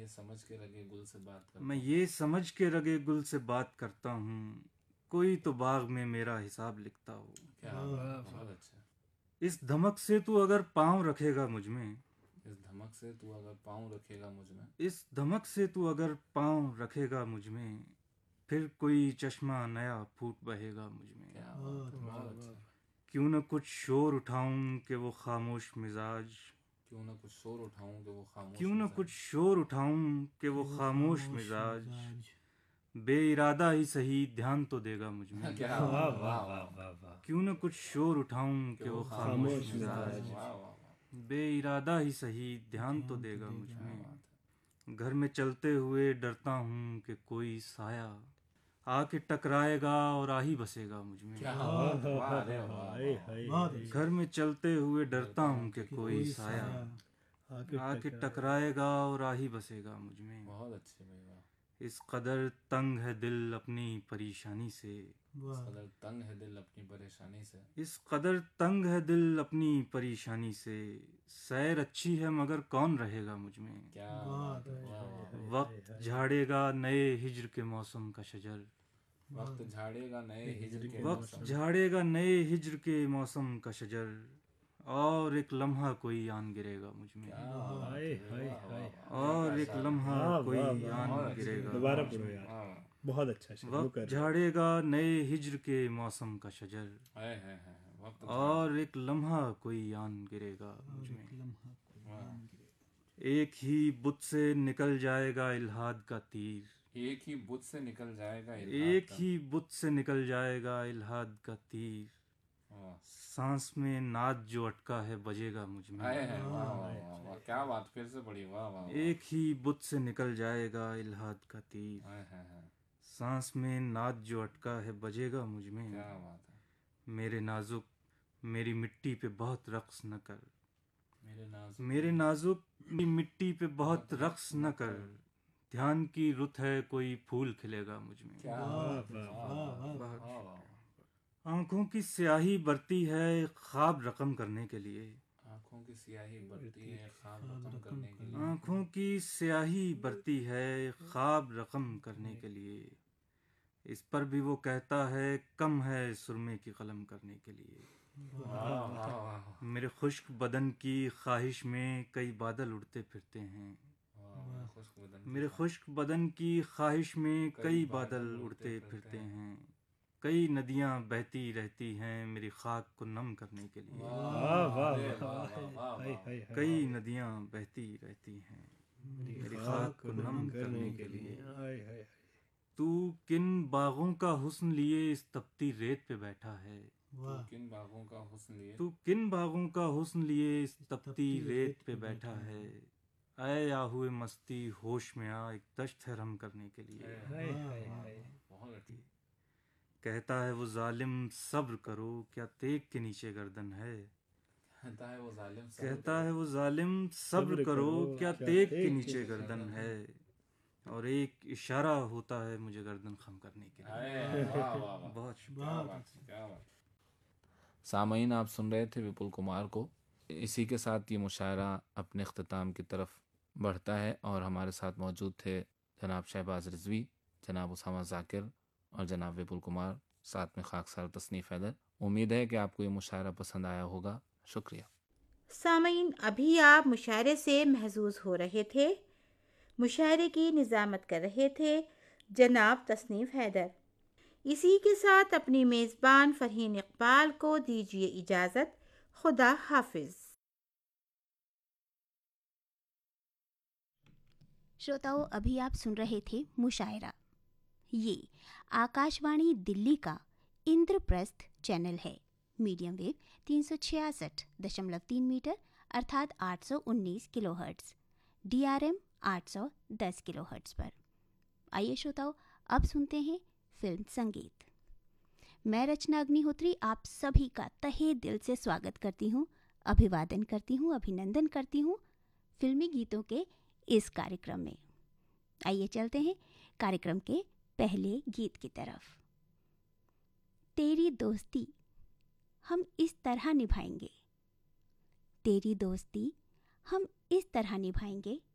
یہ سمجھ کے رگے گل سے بات کرتا میں یہ سمجھ کے رگے گل سے بات کرتا ہوں، کوئی تو باغ میں میرا حساب لکھتا ہو. کیا بہت اچھا. اس دھمک سے تو اگر پاؤں رکھے گا مجھ میں، اس دھمک سے تو اگر پاؤں رکھے گا مجھ میں، اس دھمک سے تو اگر پاؤں رکھے گا مجھ میں، پھر کوئی چشمہ نیا پھوٹ بہے گا مجھ میں. کیا بات ہے، بہت اچھا. کیوں نہ کچھ شور اٹھاؤں کہ وہ خاموش مزاج، کیوں نہ کچھ شور اٹھاؤں کہ وہ خاموش کیوں نہ مزاج. کچھ شور اٹھاؤں کہ وہ خاموش مزاج، بے ارادہ ہی صحیح دھیان تو دے گا مجھ میں. کیا واہ واہ واہ واہ. کیوں نہ کچھ شور اٹھاؤں کہ وہ خاموش مزاج، واہ واہ واہ. بے ارادہ ہی صحیح دھیان تو دے گا مجھ میں. بات ہے. گھر میں چلتے ہوئے ڈرتا ہوں کہ کوئی سایہ آ کے ٹکرائے گا اور آ ہی بسے گا مجھ میں. کیا بات ہے، واہ رے واہ. گھر میں چلتے ہوئے ڈرتا ہوں کہ کوئی سایہ آ کے ٹکرائے گا اور آ ہی بسے گا مجھ میں. بہت اچھے بھائی واہ. اس قدر تنگ ہے دل اپنی پریشانی سے، اس قدر تنگ ہے دل اپنی پریشانی سے، اس قدر تنگ ہے دل اپنی پریشانی سے، سیر اچھی ہے مگر کون رہے گا مجھ میں. کیا بات ہے، واہ واہ. وقت جھاڑے گا نئے ہجر کے موسم کا شجر، وقت جھاڑے گا نئے ہجر کے وقت موسم. جھاڑے گا نئے ہجر کے موسم کا شجر، اور ایک لمحہ کوئی آن گرے گا مجھ میں. کیا بات ہے، واہ واہ واہ. اور ایک لمحہ کوئی آن گرے گا. دوبارہ پڑھو یار، بہت اچھا شعر. وقت جھاڑے گا نئے ہجر کے موسم کا شجر، ہے وقت. اور ایک لمحہ کوئی آن گرے گا مجھ میں. واہ. ایک ہی بت سے نکل جائے گا الہاد کا تیر، ایک ہی بت سے نکل جائے گا الہاد ایک کا. ہی بت سے نکل جائے گا الہاد کا تیر، واہ. سانس میں نعت جو اٹکا ہے بجے گا مجھ میں. واہ واہ واہ واہ. کیا بات، پھر سے پڑھی. واہ واہ واہ. ایک ہی بت سے نکل جائے گا الہاد کا تیر، سانس میں نعت جو اٹکا ہے بجے گا مجھ میں. کیا بات ہے. میرے نازک میری مٹی پہ بہت رقص نہ کر، میرے نازک مٹی پہ بہت رقص نہ کر، دھیان کی رت ہے کوئی پھول کھلے گا مجھ میں. کیا بات ہے. واہ واہ واہ. آنکھوں کی سیاہی برتی ہے خواب رقم کرنے کے لیے، آنکھوں کی سیاہی بڑھتی ہے خواب رقم کرنے کے لیے. آنکھوں کی سیاہی برتی ہے خواب رقم کرنے کے لیے، اس پر بھی وہ کہتا ہے کم ہے سرمے کی قلم کرنے کے لیے. واہ واہ واہ. میرے خشک بدن کی خواہش میں کئی بادل اڑتے پھرتے ہیں، میرے خشک بدن کی خواہش میں کئی بادل اڑتے پھرتے ہیں، کئی ندیاں بہتی رہتی ہیں میری خاک کو نم کرنے کے لیے. کئی ندیاں بہتی رہتی ہیں میری خاک کو نم کرنے کے لیے. تو کن باغوں کا حسن لیے اس تپتی ریت پہ بیٹھا ہے، کن باغوں کا حسن لیے، تو کن باغوں کا حسن لیے اس تپتی ریت پہ بیٹھا ہے، اے آہوئے مستی ہوش میں آ ایک دشت ہے رم کرنے کے لیے. بہت اچھی. کہتا ہے وہ ظالم صبر کرو کیا تیغ کے نیچے گردن ہے، کہتا ہے وہ ظالم کہتا ہے وہ ظالم صبر کرو کیا تیغ کے نیچے گردن ہے، اور ایک اشارہ ہوتا ہے مجھے گردن خم کرنے کے لیے. بہت شکریہ. سامعین، آپ سن رہے تھے وپل کمار کو. اسی کے ساتھ یہ مشاعرہ اپنے اختتام کی طرف بڑھتا ہے، اور ہمارے ساتھ موجود تھے جناب شہباز رضوی، جناب اسامہ ذاکر اور جناب وپل کمار، ساتھ میں خاکسار تصنیف حیدر. امید ہے کہ آپ کو یہ مشاعرہ پسند آیا ہوگا. شکریہ. سامعین، ابھی آپ مشاعرے سے محظوظ ہو رہے تھے. مشاعرے کی نظامت کر رہے تھے جناب تصنیف حیدر. اسی کے ساتھ اپنی میزبان فرحین اقبال کو دیجیے اجازت. خدا حافظ. شروتاؤ، ابھی آپ سن رہے تھے مشاعرہ. یہ آکاش وانی دلی کا اندر پرستھ چینل ہے. میڈیم ویو 366.3 میٹر ارتھات 819 کلو ہرٹز، DRM 810 کلو ہرٹز پر. آئیے شروتاؤ، اب سنتے ہیں فلم سنگیت. میں رچنا اگنیہوتری آپ سبھی کا تہہ دل سے سواگت کرتی ہوں، ابھیوادن کرتی ہوں، ابھینندن کرتی ہوں فلمی گیتوں کے اس کارکرم میں. آئیے چلتے ہیں کارکرم کے پہلے گیت کی طرف. تیری دوستی ہم اس طرح نبھائیں گے، تیری دوستی ہم اس طرح نبھائیں گے